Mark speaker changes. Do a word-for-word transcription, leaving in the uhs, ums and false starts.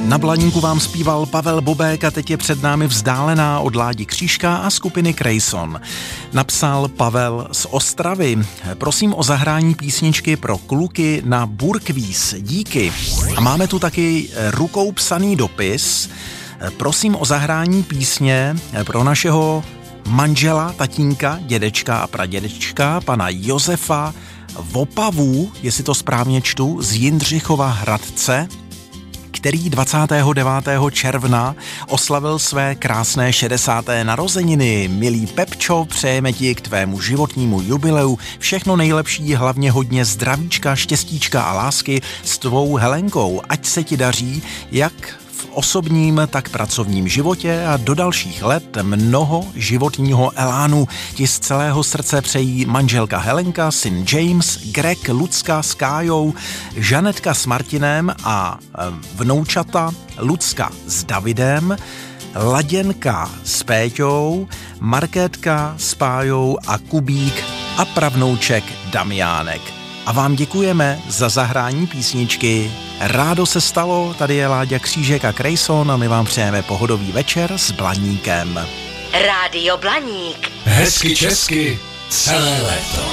Speaker 1: Na Blaníku vám zpíval Pavel Bobek a teď je před námi Vzdálená od Ládi Křížka a skupiny Krejson. Napsal Pavel z Ostravy. Prosím o zahrání písničky pro kluky na Burkvíz. Díky. A máme tu taky rukou psaný dopis. Prosím o zahrání písně pro našeho manžela, tatínka, dědečka a pradědečka, pana Josefa Vopavů, jestli to správně čtu, z Jindřichova Hradce, který dvacátého devátého června oslavil své krásné šedesáté narozeniny. Milý Pepčo, přejeme ti k tvému životnímu jubileu všechno nejlepší, hlavně hodně zdravíčka, štěstíčka a lásky s tvou Helenkou. Ať se ti daří, jak v osobním, tak pracovním životě a do dalších let mnoho životního elánu ti z celého srdce přejí manželka Helenka, syn James, Greg, Lucka s Kájou, Žanetka s Martinem a vnoučata Lucka s Davidem, Laděnka s Péťou, Markétka s Pájou a Kubík a pravnouček Damiánek. A vám děkujeme za zahrání písničky. Rádo se stalo, tady je Láďa Křížek a Krejson a my vám přejeme pohodový večer s Blaníkem.
Speaker 2: Rádio Blaník.
Speaker 3: Hezky česky celé léto.